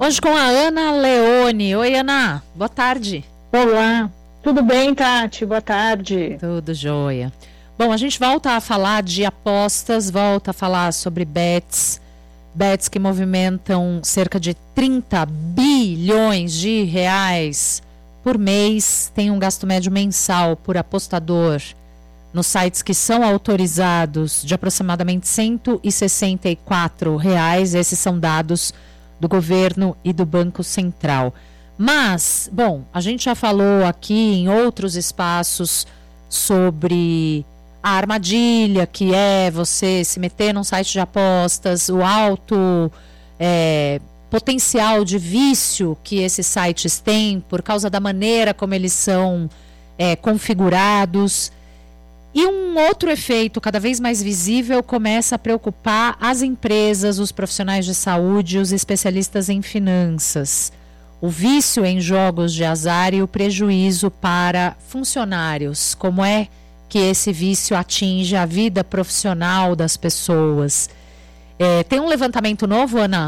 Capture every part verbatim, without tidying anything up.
Hoje com a Ana Leone. Oi, Ana. Boa tarde. Olá. Tudo bem, Tati? Boa tarde. Tudo jóia. Bom, a gente volta a falar de apostas, volta a falar sobre bets. Bets que movimentam cerca de trinta bilhões de reais por mês. Tem um gasto médio mensal por apostador nos sites que são autorizados de aproximadamente cento e sessenta e quatro reais. Esses são dados do governo e do Banco Central. Mas, bom, a gente já falou aqui em outros espaços sobre a armadilha que é você se meter num site de apostas, o alto é, potencial de vício que esses sites têm por causa da maneira como eles são é, configurados. E um outro efeito cada vez mais visível começa a preocupar as empresas, os profissionais de saúde, os especialistas em finanças. O vício em jogos de azar e o prejuízo para funcionários. Como é que esse vício atinge a vida profissional das pessoas? É, tem um levantamento novo, Ana?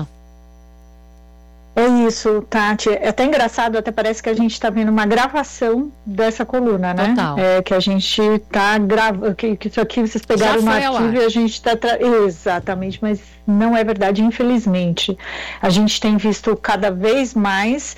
É isso, Tati. É até engraçado, até parece que a gente está vendo uma gravação dessa coluna, né? Total. É, que a gente está gravando, que, que isso aqui vocês pegaram no arquivo e a gente está... Tra... Exatamente, mas não é verdade, infelizmente. A gente tem visto cada vez mais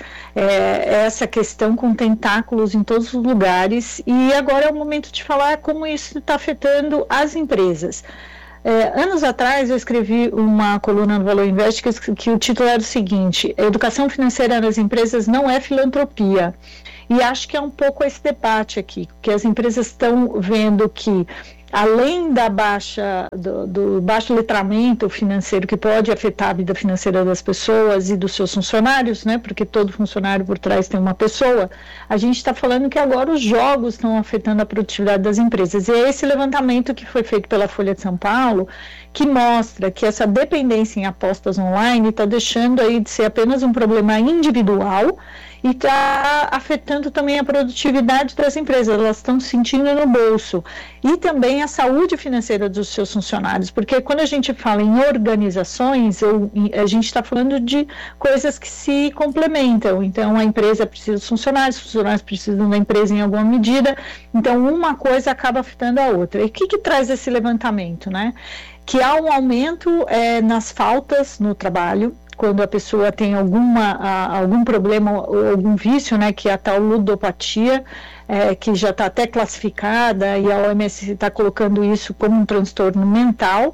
é, essa questão com tentáculos em todos os lugares e agora é o momento de falar como isso está afetando as empresas. É, anos atrás eu escrevi uma coluna no Valor Invest que, que o título era o seguinte: educação financeira nas empresas não é filantropia. E acho que é um pouco esse debate aqui, que as empresas estão vendo que além da baixa, do, do baixo letramento financeiro que pode afetar a vida financeira das pessoas e dos seus funcionários, né, porque todo funcionário por trás tem uma pessoa, a gente está falando que agora os jogos estão afetando a produtividade das empresas. E é esse levantamento que foi feito pela Folha de São Paulo que mostra que essa dependência em apostas online está deixando aí de ser apenas um problema individual e está afetando também a produtividade das empresas, elas estão sentindo no bolso. E também a saúde financeira dos seus funcionários, porque quando a gente fala em organizações, eu, a gente está falando de coisas que se complementam. Então, a empresa precisa dos funcionários, os funcionários precisam da empresa em alguma medida, então uma coisa acaba afetando a outra. E o que, que traz esse levantamento, né? Que há um aumento é, nas faltas no trabalho, quando a pessoa tem alguma, a, algum problema ou algum vício, né, que é a tal ludopatia, é, que já está até classificada e a O M S está colocando isso como um transtorno mental,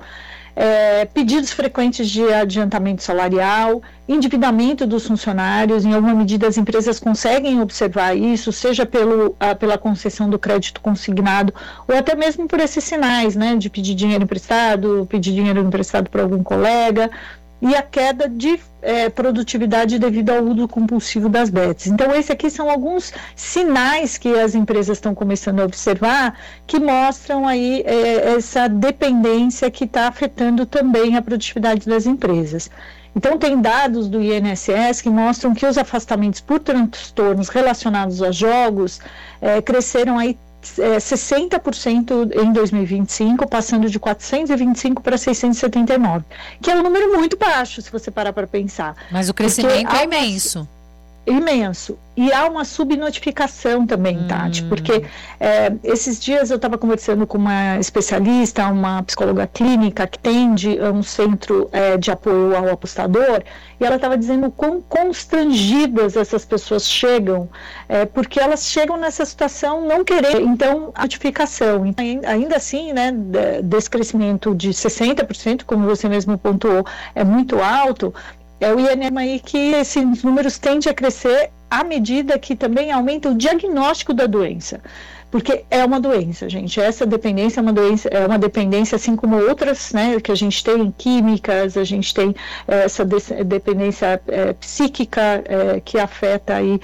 é, pedidos frequentes de adiantamento salarial, endividamento dos funcionários. Em alguma medida as empresas conseguem observar isso, seja pelo, a, pela concessão do crédito consignado ou até mesmo por esses sinais, né, de pedir dinheiro emprestado, pedir dinheiro emprestado para algum colega, e a queda de é, produtividade devido ao uso compulsivo das bets. Então, esses aqui são alguns sinais que as empresas estão começando a observar, que mostram aí é, essa dependência que está afetando também a produtividade das empresas. Então, tem dados do I N S S que mostram que os afastamentos por transtornos relacionados a jogos é, cresceram aí É, sessenta por cento em dois mil e vinte e cinco, passando de quatrocentos e vinte e cinco para seiscentos e setenta e nove, que é um número muito baixo, se você parar para pensar. Mas o crescimento é imenso. Imenso. E há uma subnotificação também, hum. Tati, porque é, esses dias eu estava conversando com uma especialista, uma psicóloga clínica que atende um centro é, de apoio ao apostador, e ela estava dizendo o quão constrangidas essas pessoas chegam, é, porque elas chegam nessa situação não querer, então, a notificação. Ainda assim, né, desse crescimento de sessenta por cento, como você mesmo pontuou, é muito alto. É o I N M aí que esses números tendem a crescer à medida que também aumenta o diagnóstico da doença. Porque é uma doença, gente. Essa dependência é uma doença, é uma dependência assim como outras, né, que a gente tem químicas, a gente tem é, essa de- dependência é, psíquica é, que afeta aí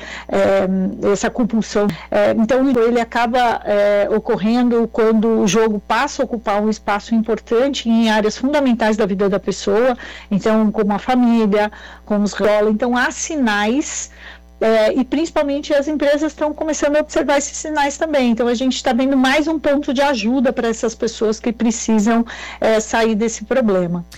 é, essa compulsão. É, então ele acaba é, ocorrendo quando o jogo passa a ocupar um espaço importante em áreas fundamentais da vida da pessoa, então como a família, como os rola. Então há sinais. É, e principalmente as empresas estão começando a observar esses sinais também. Então a gente está vendo mais um ponto de ajuda para essas pessoas que precisam é, sair desse problema.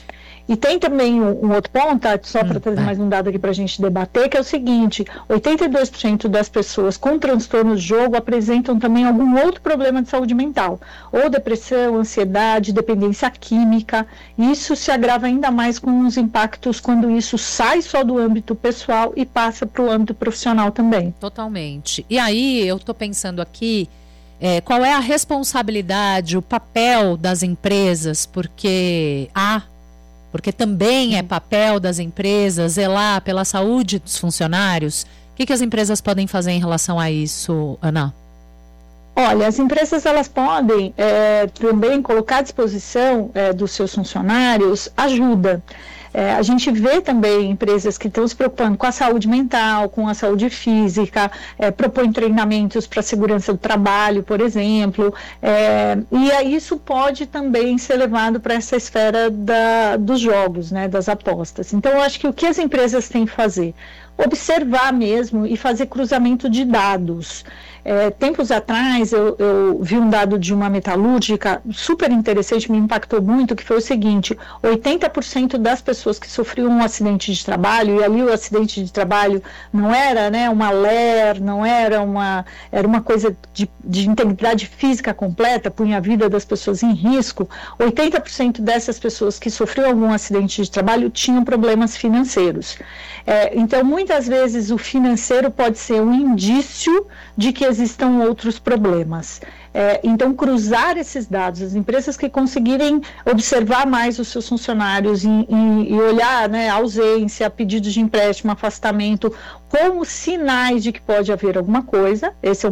E tem também um, um outro ponto, tá? Só para hum, trazer é. mais um dado aqui para a gente debater, que é o seguinte, oitenta e dois por cento das pessoas com transtorno de jogo apresentam também algum outro problema de saúde mental, ou depressão, ansiedade, dependência química. Isso se agrava ainda mais com os impactos quando isso sai só do âmbito pessoal e passa para o âmbito profissional também. Totalmente. E aí, eu estou pensando aqui, É, qual é a responsabilidade, o papel das empresas, porque há, porque também é papel das empresas zelar pela saúde dos funcionários. O que, que as empresas podem fazer em relação a isso, Ana? Olha, as empresas elas podem é, também colocar à disposição é, dos seus funcionários ajuda. É, a gente vê também empresas que estão se preocupando com a saúde mental, com a saúde física, é, propõem treinamentos para a segurança do trabalho, por exemplo, é, e aí isso pode também ser levado para essa esfera da, dos jogos, né, das apostas. Então, eu acho que o que as empresas têm que fazer? Observar mesmo e fazer cruzamento de dados. É, tempos atrás eu, eu vi um dado de uma metalúrgica super interessante, me impactou muito, que foi o seguinte: oitenta por cento das pessoas que sofriam um acidente de trabalho, e ali o acidente de trabalho não era, né, uma L E R, não era uma, era uma coisa de, de integridade física completa, punha a vida das pessoas em risco. Oitenta por cento dessas pessoas que sofriam algum acidente de trabalho tinham problemas financeiros. É, então, muitas vezes o financeiro pode ser um indício de que existam outros problemas. É, então, cruzar esses dados, as empresas que conseguirem observar mais os seus funcionários e, e, e olhar, né, ausência, pedidos de empréstimo, afastamento, como sinais de que pode haver alguma coisa, esse é o